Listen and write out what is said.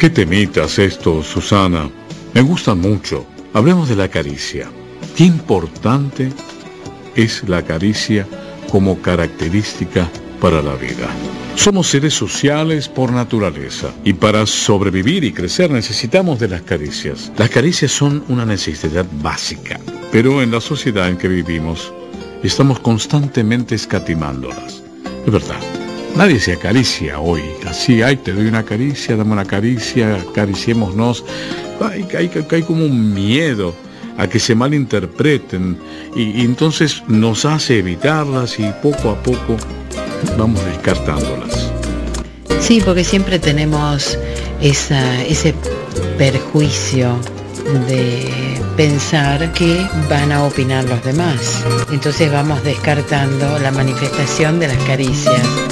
Qué temitas estos, Susana. Me gustan mucho. Hablemos de la caricia. Qué importante es la caricia como característica para la vida. Somos seres sociales por naturaleza y para sobrevivir y crecer necesitamos de las caricias. Las caricias son una necesidad básica, pero en la sociedad en que vivimos estamos constantemente escatimándolas. Es verdad, nadie se acaricia hoy. Así, ay, te doy una caricia, dame una caricia, acariciémonos. Hay como un miedo a que se malinterpreten y entonces nos hace evitarlas y poco a poco vamos descartándolas. Sí, porque siempre tenemos ese perjuicio de pensar que van a opinar los demás. Entonces vamos descartando la manifestación de las caricias.